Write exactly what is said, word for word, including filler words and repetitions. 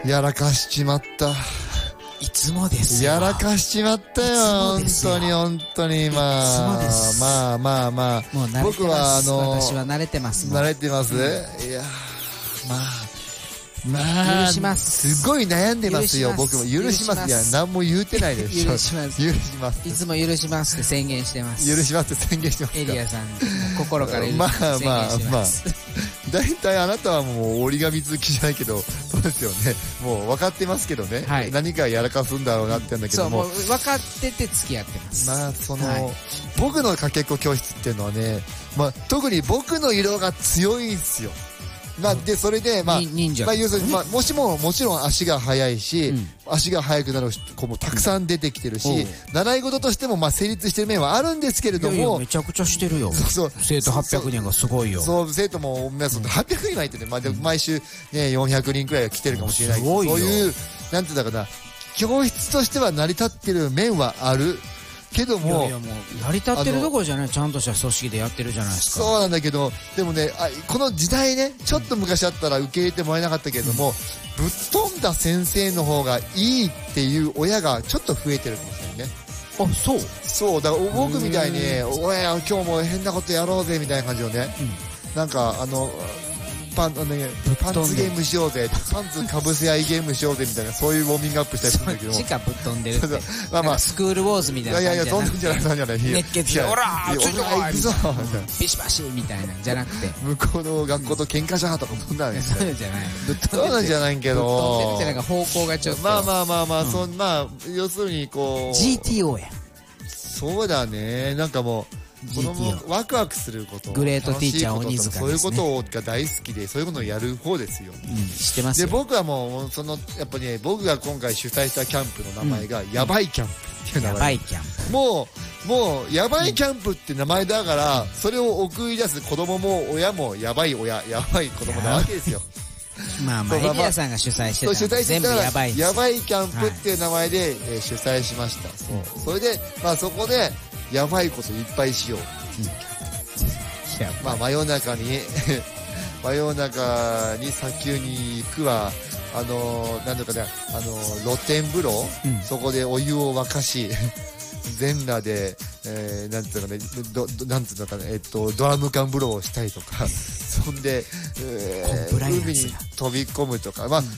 やらかしちまった。 いつもですよ。 やらかしちまったよ。本当に本当に。まあ、まあまあまあ。 もう慣れてます。僕はあの、私は慣れてます。 慣れてます、うん、いやまあ。まあ、 許します。 すごい悩んでますよ。僕も許します。いや、何も言うてないです。 許します。 許します。 いつも許しますって宣言してます。 許しますって宣言してます。 エリアさん、心から許します。まあまあまあ。 大体あなたはもう折り紙好きじゃないけど、そうですよね。もう分かってますけどね。はい、何かやらかすんだろうなって言うんだけども。 そう、もう分かってて付き合ってます。 まあ、その、はい、僕のかけっこ教室っていうのはね、まあ、特に僕の色が強いんですよ。まあ、で、それで、まあ、まあ、要するに、まあ、もしも、もちろん足が速いし、うん、足が速くなる子もたくさん出てきてるし、うん、習い事としても、まあ、成立してる面はあるんですけれども。いやいやめちゃくちゃしてるよ。そうそう。生徒はっぴゃくにんがすごいよ。 そう、そう生徒も、はっぴゃくにんはいてね、まあ、で毎週、ね、よんひゃくにんくらいは来てるかもしれないけど、そういう、なんていうんだかな、教室としては成り立ってる面はある。けども、いやいやもう成り立ってるどころじゃない、ちゃんとした組織でやってるじゃないですか。 そうなんだけど、でもね、あこの時代ね、ちょっと昔あったら受け入れてもらえなかったけれども、うん、ぶっ飛んだ先生の方がいいっていう親がちょっと増えてるかもしれないね。 あ、そう。 そうだから僕みたいに、おい今日も変なことやろうぜみたいな感じのね、うん、なんかあの。パン、ね、パンツゲームしようぜ、パンツかぶせ合いゲームしようぜみたいな、そういうウォーミングアップしたりするんだけども。 そっちがぶっ飛んでるって。まあまあ、スクールウォーズみたいな感じじゃなくて。いやいや、そんなんじゃない、そんなんじゃない。 熱血で、 オラーついてこいみたいな。ビシバシみたいな、じゃなくて。 向こうの学校と喧嘩じゃとか、そんなんね。 そうじゃない。 そうなんじゃないけど。 ぶっ飛んでるってなんか方向がちょっと。 まあまあまあまあ、そんな、要するにこう。 ジーティーオー や。 そうだね、なんかもう。子供ワクワクすること、 グレートティーチャー鬼塚ですね。 そういうことが大好きで、そういうことをやる方ですよ。 うん、知ってますよ。 で僕はもうそのやっぱりね、僕が今回主催したキャンプの名前が、うん、やばいキャンプっていう名前。 やばいキャンプ。 もうもうやばいキャンプって名前だから、うん、それを送り出す子供も親もやばい親、やばい子供なわけですよ。 まあまあエリアさんが主催してたの全部やばい。 やばいキャンプっていう名前で、はい、えー、主催しました。そう。それでまあそこでやばいこといっぱいしよう。うんまあ真夜中に真夜中に砂丘に行くわ、あのー、なんだかね、あのー、露天風呂、うん、そこでお湯を沸かし全裸で、えー、なんつうのかね、どなんつうのかね、えっとドラム缶風呂をしたりとかそんで、えー、海に飛び込むとか、まあ、うん、